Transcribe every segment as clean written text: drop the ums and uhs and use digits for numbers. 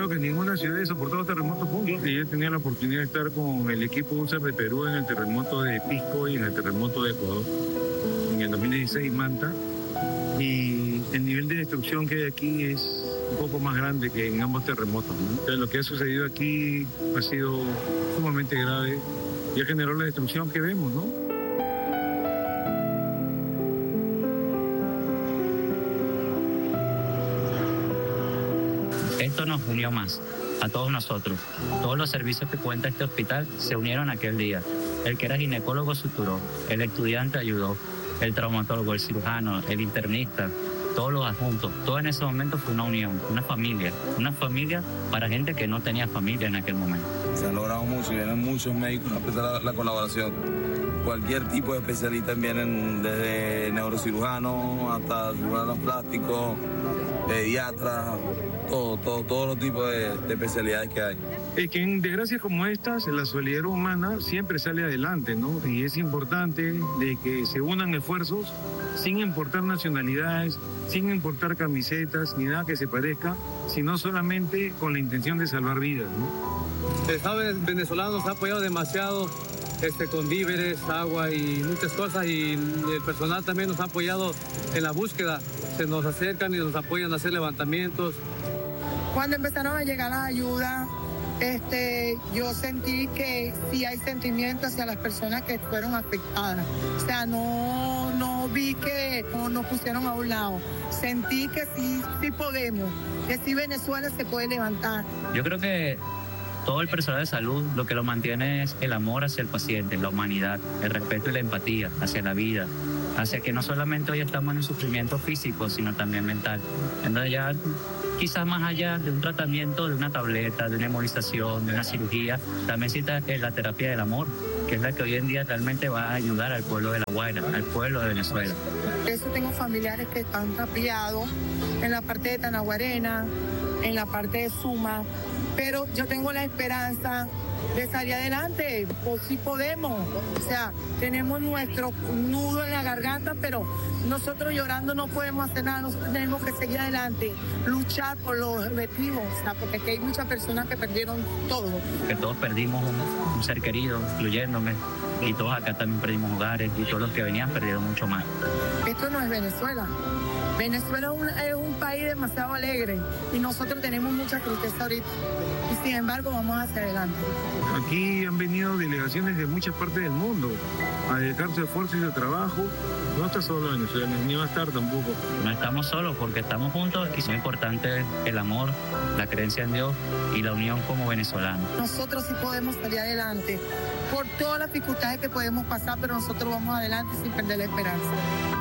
que ninguna ciudad ha soportado terremotos juntos. Y yo tenía la oportunidad de estar con el equipo USAR de Perú en el terremoto de Pisco y en el terremoto de Ecuador, en el 2016 Manta. Y el nivel de destrucción que hay aquí es un poco más grande que en ambos terremotos, ¿no? Entonces, lo que ha sucedido aquí ha sido sumamente grave y ha generado la destrucción que vemos, ¿no? Esto nos unió más, a todos nosotros. Todos los servicios que cuenta este hospital se unieron aquel día. El que era ginecólogo suturó, el estudiante ayudó, el traumatólogo, el cirujano, el internista, todos los adjuntos. Todo en ese momento fue una unión, una familia para gente que no tenía familia en aquel momento. Se ha logrado mucho, vienen muchos médicos a prestar la colaboración. Cualquier tipo de especialistas vienen, desde neurocirujanos hasta cirujanos plásticos, pediatras, todos los tipos de especialidades que hay. Es que en desgracias como estas, la solidaridad humana siempre sale adelante, ¿no? Y es importante de que se unan esfuerzos sin importar nacionalidades, sin importar camisetas, ni nada que se parezca, sino solamente con la intención de salvar vidas, ¿no? El Estado venezolano nos ha apoyado demasiado con víveres, agua y muchas cosas, y el personal también nos ha apoyado en la búsqueda. Se nos acercan y nos apoyan a hacer levantamientos. Cuando empezaron a llegar las ayudas, yo sentí que sí hay sentimiento hacia las personas que fueron afectadas. O sea, no vi que nos pusieron a un lado. Sentí que sí podemos, que sí Venezuela se puede levantar. Yo creo que todo el personal de salud lo que lo mantiene es el amor hacia el paciente, la humanidad, el respeto y la empatía hacia la vida, hacia que no solamente hoy estamos en un sufrimiento físico, sino también mental. Entonces ya quizás más allá de un tratamiento, de una tableta, de una hemolización, de una cirugía, también cita la terapia del amor, que es la que hoy en día realmente va a ayudar al pueblo de La Guaira, al pueblo de Venezuela. Por eso tengo familiares que están tapiados en la parte de Tanaguarena, en la parte de Suma, pero yo tengo la esperanza de salir adelante, pues sí podemos. O sea, tenemos nuestro nudo en la garganta, pero nosotros llorando no podemos hacer nada. Nosotros tenemos que seguir adelante, luchar por los objetivos, o sea, porque aquí hay muchas personas que perdieron todo. Que todos perdimos un ser querido, incluyéndome, y todos acá también perdimos hogares, y todos los que venían perdieron mucho más. Esto no es Venezuela. Venezuela es un país demasiado alegre y nosotros tenemos mucha tristeza ahorita. Y sin embargo vamos hacia adelante. Aquí han venido delegaciones de muchas partes del mundo a dedicar su esfuerzo y su trabajo. No está solo Venezuela, ni va a estar tampoco. No estamos solos porque estamos juntos y es importante el amor, la creencia en Dios y la unión como venezolanos. Nosotros sí podemos salir adelante por todas las dificultades que podemos pasar, pero nosotros vamos adelante sin perder la esperanza.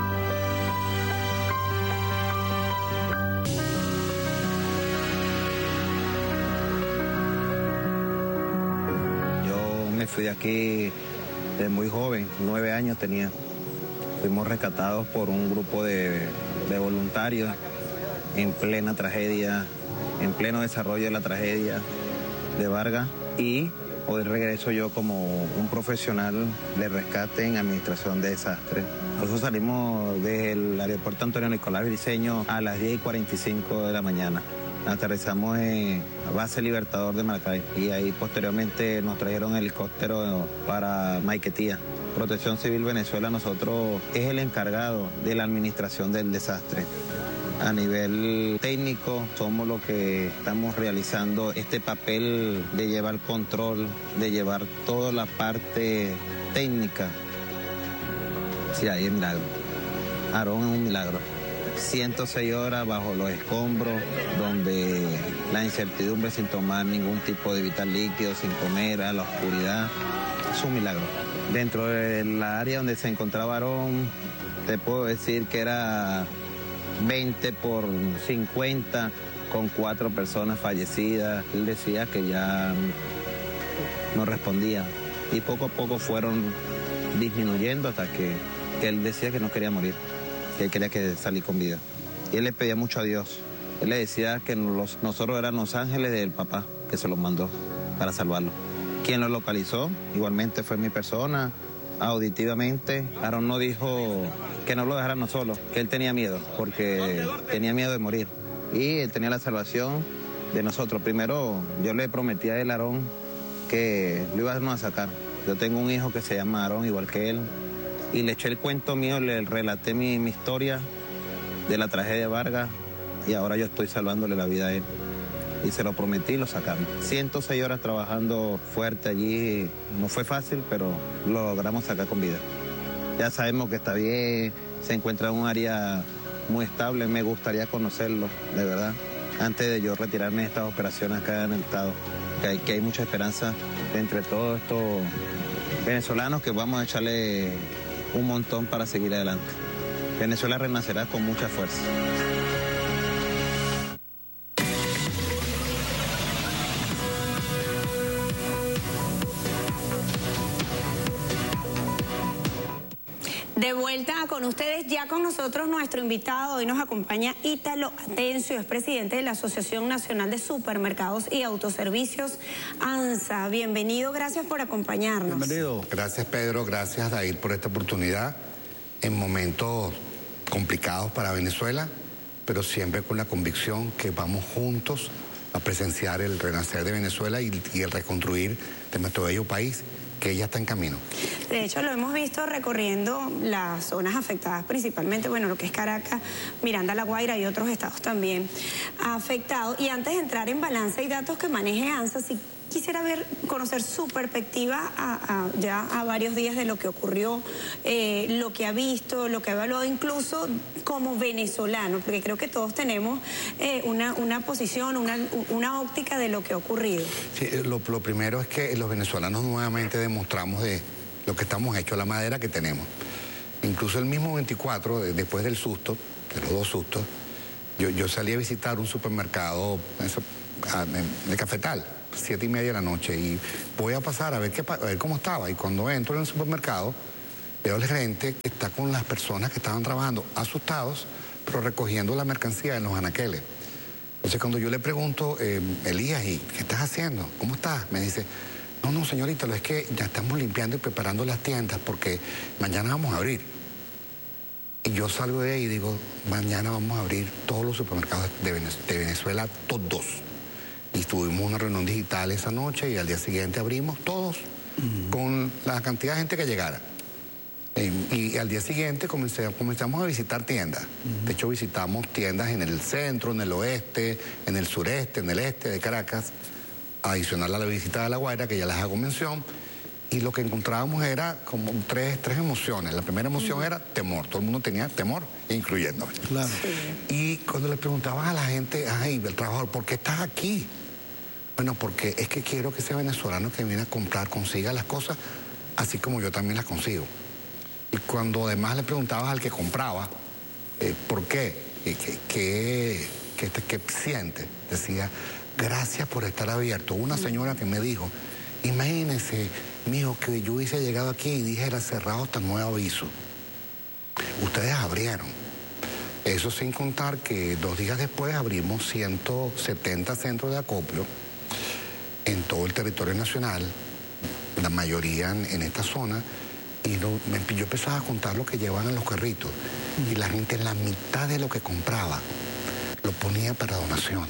Fui de aquí de muy joven, 9 años tenía. Fuimos rescatados por un grupo de voluntarios en plena tragedia, en pleno desarrollo de la tragedia de Vargas, y hoy regreso yo como un profesional de rescate en administración de desastres. Nosotros salimos del aeropuerto Antonio Nicolás Briceño a las 10:45 de la mañana. Aterrizamos en base Libertador de Maracay y ahí posteriormente nos trajeron helicóptero para Maiquetía. Protección Civil Venezuela nosotros es el encargado de la administración del desastre. A nivel técnico somos los que estamos realizando este papel de llevar control, de llevar toda la parte técnica. Sí, ahí es milagro. Aarón es un milagro. 106 horas bajo los escombros, donde la incertidumbre sin tomar ningún tipo de vital líquido, sin comer, a la oscuridad, es un milagro. Dentro de la área donde se encontraba Aarón, te puedo decir que era 20 por 50, con 4 personas fallecidas. Él decía que ya no respondía y poco a poco fueron disminuyendo hasta que él decía que no quería morir, que él quería salir con vida. Y él le pedía mucho a Dios. Él le decía que nosotros éramos los ángeles del papá, que se los mandó para salvarlo. Quien lo localizó, igualmente fue mi persona, auditivamente. Aarón no dijo que no lo dejáramos solo, que él tenía miedo, porque tenía miedo de morir. Y él tenía la salvación de nosotros. Primero, yo le prometí a él, Aarón, que lo íbamos a sacar. Yo tengo un hijo que se llama Aarón, igual que él, y le eché el cuento mío, le relaté mi historia de la tragedia de Vargas, y ahora yo estoy salvándole la vida a él. Y se lo prometí y lo sacamos. 106 horas trabajando fuerte allí, no fue fácil, pero lo logramos sacar con vida. Ya sabemos que está bien, se encuentra en un área muy estable, me gustaría conocerlo, de verdad, antes de yo retirarme de estas operaciones acá en el estado, que hay mucha esperanza entre todos estos venezolanos que vamos a echarle un montón para seguir adelante. Venezuela renacerá con mucha fuerza. De vuelta con ustedes, ya con nosotros nuestro invitado. Hoy nos acompaña Ítalo Atencio, es presidente de la Asociación Nacional de Supermercados y Autoservicios, ANSA. Bienvenido, gracias por acompañarnos. Bienvenido. Gracias, Pedro, gracias, Dair, por esta oportunidad en momentos complicados para Venezuela, pero siempre con la convicción que vamos juntos a presenciar el renacer de Venezuela y el reconstruir de nuestro bello país, que ya está en camino. De hecho, lo hemos visto recorriendo las zonas afectadas, principalmente, bueno, lo que es Caracas, Miranda, La Guaira y otros estados también afectados. Y antes de entrar en balance y datos que maneje ANSA, sí quisiera conocer su perspectiva ya a varios días de lo que ocurrió, lo que ha visto, lo que ha evaluado, incluso como venezolano, porque creo que todos tenemos una posición, una óptica de lo que ha ocurrido. Sí, lo primero es que los venezolanos nuevamente demostramos de lo que estamos hechos, la madera que tenemos. Incluso el mismo 24, después del susto, de los dos sustos, yo salí a visitar un supermercado de Cafetal, 7:30 de la noche, y voy a pasar a ver cómo estaba. Y cuando entro en el supermercado, veo al gerente que está con las personas que estaban trabajando, asustados, pero recogiendo la mercancía en los anaqueles. Entonces, cuando yo le pregunto, Elías, ¿y qué estás haciendo? ¿Cómo estás? Me dice, no, señorita, es que ya estamos limpiando y preparando las tiendas porque mañana vamos a abrir. Y yo salgo de ahí y digo, mañana vamos a abrir todos los supermercados de Venezuela, todos. Y tuvimos una reunión digital esa noche y al día siguiente abrimos todos con la cantidad de gente que llegara. Y al día siguiente comenzamos a visitar tiendas. De hecho, visitamos tiendas en el centro, en el oeste, en el sureste, en el este de Caracas, adicional a la visita de La Guaira, que ya les hago mención. Y lo que encontrábamos era como tres emociones. La primera emoción era temor. Todo el mundo tenía temor, incluyéndome. Claro. Y cuando le preguntabas a la gente, ay, el trabajador, ¿por qué estás aquí? Bueno, porque es que quiero que ese venezolano que viene a comprar consiga las cosas así como yo también las consigo. Y cuando además le preguntabas al que compraba, ¿por qué? ¿Qué siente? Decía, gracias por estar abierto. Una señora que me dijo, imagínense, mijo, que yo hubiese llegado aquí y dijera cerrado hasta nuevo aviso. Ustedes abrieron. Eso sin contar que 2 días después abrimos 170 centros de acopio en todo el territorio nacional, la mayoría en esta zona, y yo empezaba a contar lo que llevaban en los carritos, y la gente la mitad de lo que compraba lo ponía para donaciones.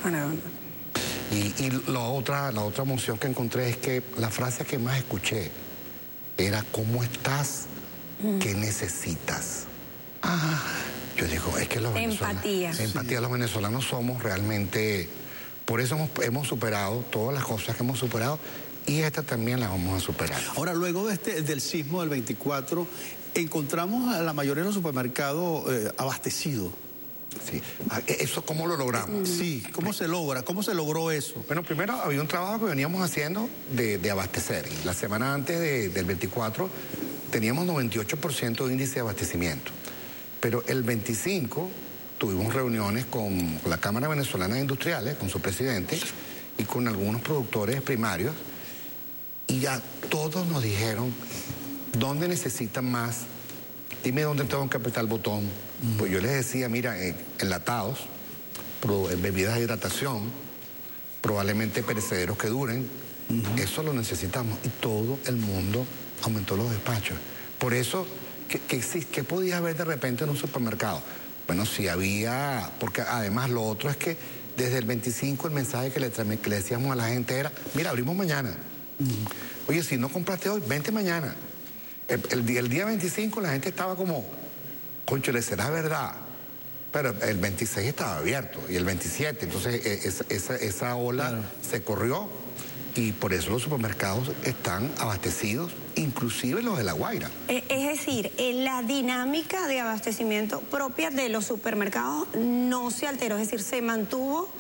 Y la otra emoción que encontré es que la frase que más escuché era, ¿cómo estás? ¿Qué necesitas? Yo digo, es que los venezolanos... Los venezolanos somos realmente... Por eso hemos superado todas las cosas que hemos superado, y esta también la vamos a superar. Ahora, luego del sismo del 24, encontramos a la mayoría de los supermercados abastecidos. Sí. ¿Eso cómo lo logramos? Sí, ¿cómo se logra? ¿Cómo se logró eso? Bueno, primero había un trabajo que veníamos haciendo de abastecer. Y la semana antes del 24 teníamos 98% de índice de abastecimiento. Pero el 25 tuvimos reuniones con la Cámara Venezolana de Industriales, con su presidente, y con algunos productores primarios. Y ya todos nos dijeron, ¿dónde necesitan más? Dime dónde tengo que apretar el botón. Pues yo les decía, mira, enlatados, bebidas de hidratación, probablemente perecederos que duren, eso lo necesitamos. Y todo el mundo aumentó los despachos. Por eso, ¿qué podía haber de repente en un supermercado? Bueno, si había, porque además lo otro es que desde el 25 el mensaje que le decíamos a la gente era, mira, abrimos mañana. Oye, si no compraste hoy, vente mañana. El día 25 la gente estaba como, cónchale, ¿será verdad? Pero el 26 estaba abierto y el 27, entonces esa ola se corrió y por eso los supermercados están abastecidos, inclusive los de La Guaira. Es decir, la dinámica de abastecimiento propia de los supermercados no se alteró, es decir, se mantuvo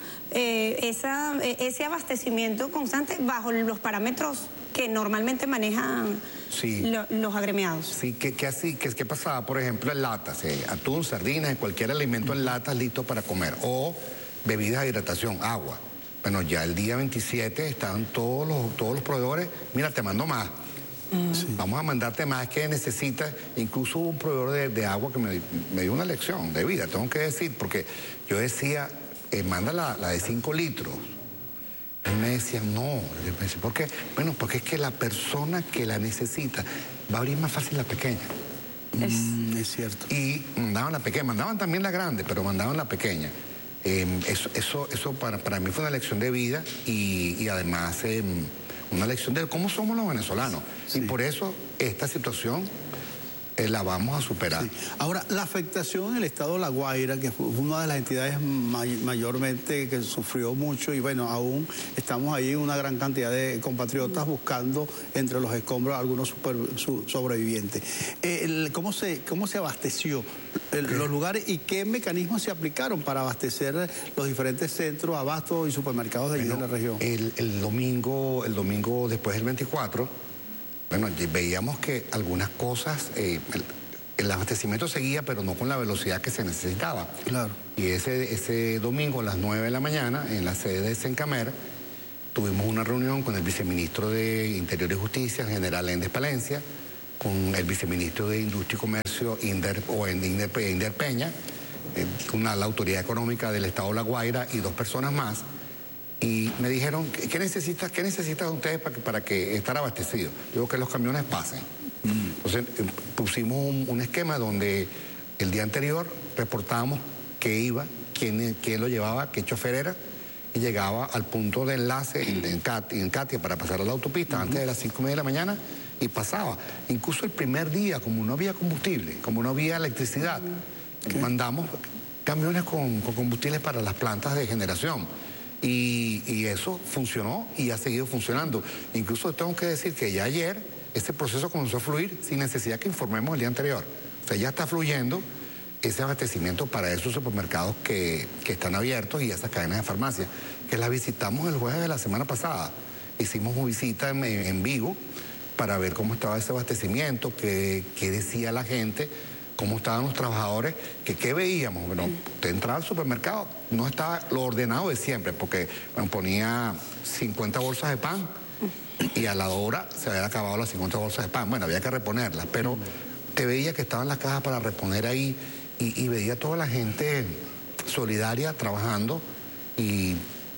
ese abastecimiento constante bajo los parámetros que normalmente manejan los agremiados. Sí, ¿qué pasaba? Por ejemplo, en latas, atún, sardinas, cualquier alimento en latas listo para comer, o bebidas de hidratación, agua. Bueno, ya el día 27 estaban todos los proveedores, mira, te mando más. Vamos a mandarte más que necesitas. Incluso hubo un proveedor de agua que me dio una lección de vida, tengo que decir, porque yo decía, manda la de 5 litros. Él me decía, no. Yo decía, ¿por qué? Bueno, porque es que la persona que la necesita va a abrir más fácil la pequeña. Es cierto. Y mandaban la pequeña, mandaban también la grande, pero mandaban la pequeña. Eso para mí fue una lección de vida y además una lección de cómo somos los venezolanos. Sí. Y por eso esta situación la vamos a superar. Sí. Ahora, la afectación en el estado de La Guaira, que fue una de las entidades mayormente que sufrió mucho, y bueno, aún estamos ahí una gran cantidad de compatriotas buscando entre los escombros algunos sobrevivientes. ¿Cómo se abasteció los lugares y qué mecanismos se aplicaron para abastecer los diferentes centros, abastos y supermercados de allí de la región? El domingo después del 24, bueno, veíamos que algunas cosas, el abastecimiento seguía, pero no con la velocidad que se necesitaba. Claro. Y ese domingo a las 9 de la mañana, en la sede de Sencamer, tuvimos una reunión con el viceministro de Interior y Justicia, el general Endes Palencia, con el viceministro de Industria y Comercio, Inder Peña, con la autoridad económica del estado de La Guaira y 2 personas más. Y me dijeron, ¿qué necesitan ustedes para que estar abastecidos? Digo, que los camiones pasen. Entonces pusimos un esquema donde el día anterior reportábamos qué iba, quién lo llevaba, qué chofer era, y llegaba al punto de enlace en Katia para pasar a la autopista antes de las 5:30 de la mañana y pasaba. Incluso el primer día, como no había combustible, como no había electricidad, mandamos camiones con combustibles para las plantas de generación. Y eso funcionó y ha seguido funcionando. Incluso tengo que decir que ya ayer ese proceso comenzó a fluir sin necesidad que informemos el día anterior. O sea, ya está fluyendo ese abastecimiento para esos supermercados que están abiertos y esas cadenas de farmacia, que las visitamos el jueves de la semana pasada. Hicimos una visita en Vigo para ver cómo estaba ese abastecimiento, qué decía la gente, cómo estaban los trabajadores, qué veíamos. Bueno, usted entraba al supermercado, no estaba lo ordenado de siempre, porque ponía 50 bolsas de pan y a la hora se habían acabado las 50 bolsas de pan. Bueno, había que reponerlas, pero te veía que estaban las cajas para reponer ahí y veía toda la gente solidaria trabajando y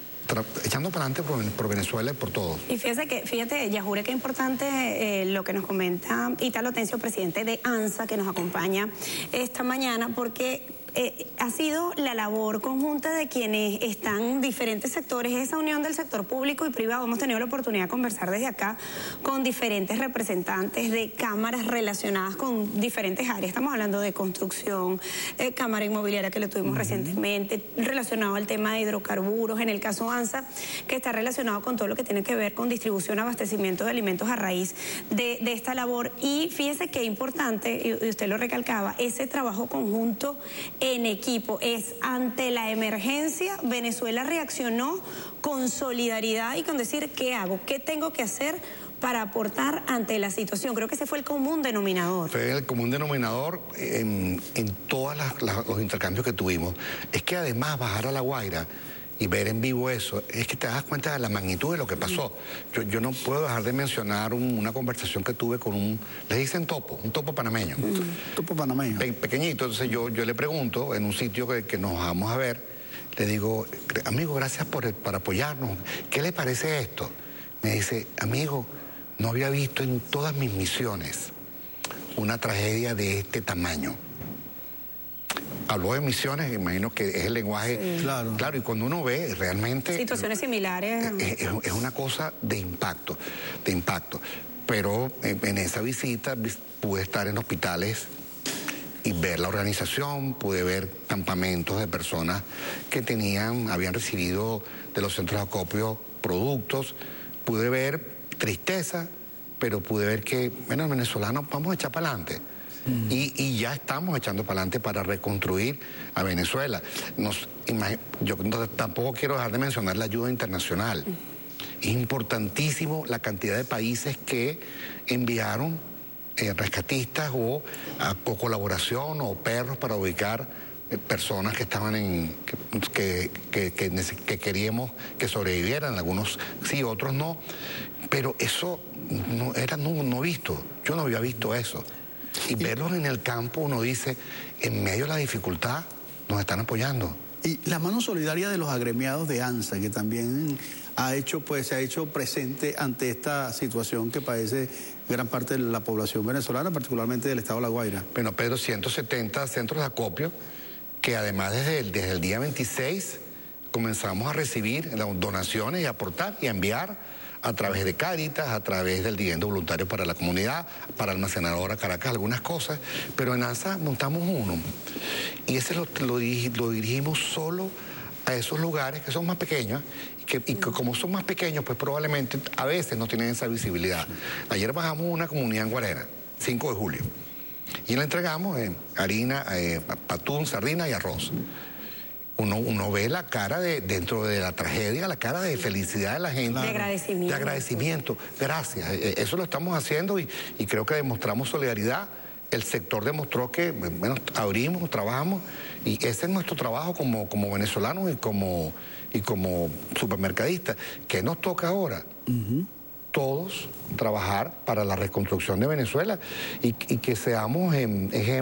echando para adelante por Venezuela y por todos. Y fíjate, Yajure, qué importante lo que nos comenta Italo Tencio, presidente de ANSA, que nos acompaña esta mañana, porque ha sido la labor conjunta de quienes están en diferentes sectores, esa unión del sector público y privado. Hemos tenido la oportunidad de conversar desde acá con diferentes representantes de cámaras relacionadas con diferentes áreas. Estamos hablando de construcción, cámara inmobiliaria que lo tuvimos recientemente, relacionado al tema de hidrocarburos, en el caso ANSA, que está relacionado con todo lo que tiene que ver con distribución, abastecimiento de alimentos a raíz de esta labor. Y fíjese qué importante, y usted lo recalcaba, ese trabajo conjunto en equipo. Es ante la emergencia, Venezuela reaccionó con solidaridad y con decir, ¿qué hago? ¿Qué tengo que hacer para aportar ante la situación? Creo que ese fue el común denominador. Fue el común denominador en todos los intercambios que tuvimos. Es que además bajar a La Guaira y ver en vivo eso, es que te das cuenta de la magnitud de lo que pasó. Yo no puedo dejar de mencionar una conversación que tuve con un topo panameño. Topo panameño. Pequeñito, entonces yo le pregunto, en un sitio que nos vamos a ver, le digo, amigo, gracias por apoyarnos, ¿qué le parece esto? Me dice, amigo, no había visto en todas mis misiones una tragedia de este tamaño. habló de Misiones, imagino que es el lenguaje. Sí. Claro, y cuando uno ve realmente... Situaciones similares. Es una cosa de impacto. Pero en esa visita pude estar en hospitales y ver la organización, pude ver campamentos de personas que habían recibido de los centros de acopio productos, pude ver tristeza, pero pude ver que, bueno, los venezolanos vamos a echar para adelante. Y ya estamos echando para adelante para reconstruir a Venezuela. Yo tampoco quiero dejar de mencionar la ayuda internacional. Es importantísimo la cantidad de países que enviaron rescatistas o colaboración o perros para ubicar personas que estaban que queríamos que sobrevivieran, algunos sí, otros no, pero eso no era no visto. Yo no había visto eso. Y verlos en el campo, uno dice, en medio de la dificultad, nos están apoyando. Y la mano solidaria de los agremiados de ANSA, que también se ha hecho presente ante esta situación que padece gran parte de la población venezolana, particularmente del estado de La Guaira. Bueno, Pedro, 170 centros de acopio, que además desde el día 26 comenzamos a recibir donaciones y aportar y enviar a través de Cáritas, a través del Dividendo Voluntario para la Comunidad, para almacenar ahora Caracas algunas cosas, pero en ANSA montamos uno. Y ese lo dirigimos solo a esos lugares que son más pequeños, y que como son más pequeños, pues probablemente a veces no tienen esa visibilidad. Ayer bajamos una comunidad en Guarena, 5 de julio, y le entregamos harina, patún, sardina y arroz. Uno ve la cara dentro de la tragedia, la cara de felicidad de la gente. De agradecimiento. De agradecimiento. Gracias. Eso lo estamos haciendo y creo que demostramos solidaridad. El sector demostró que, bueno, abrimos, trabajamos y ese es nuestro trabajo como venezolanos y como supermercadistas. ¿Qué nos toca ahora? Todos trabajar para la reconstrucción de Venezuela y que seamos ejemplos.